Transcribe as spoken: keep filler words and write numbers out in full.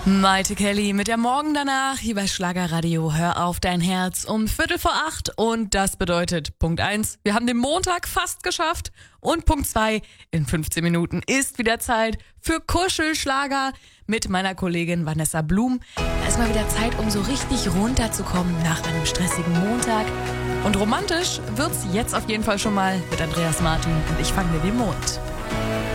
Maite Kelly mit der Morgen danach hier bei Schlagerradio. Hör auf dein Herz um Viertel vor acht. Und das bedeutet, Punkt eins, wir haben den Montag fast geschafft. Und Punkt zwei, in fünfzehn Minuten ist wieder Zeit für Kuschelschlager mit meiner Kollegin Vanessa Blum. Da ist mal wieder Zeit, um so richtig runterzukommen nach einem stressigen Montag. Und romantisch wird's jetzt auf jeden Fall schon mal mit Andreas Martin und Ich fange den Mond.